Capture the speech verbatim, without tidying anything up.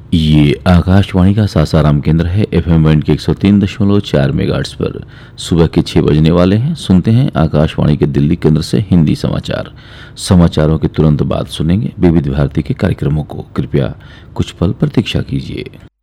ये आकाशवाणी का सासाराम केंद्र है। एफएम बैंड के एक सौ तीन दशमलव चार मेगाहर्ट्ज पर सुबह के छः बजने वाले हैं। सुनते हैं आकाशवाणी के दिल्ली केंद्र से हिंदी समाचार। समाचारों के तुरंत बाद सुनेंगे विविध भारती के कार्यक्रमों को। कृपया कुछ पल प्रतीक्षा कीजिए।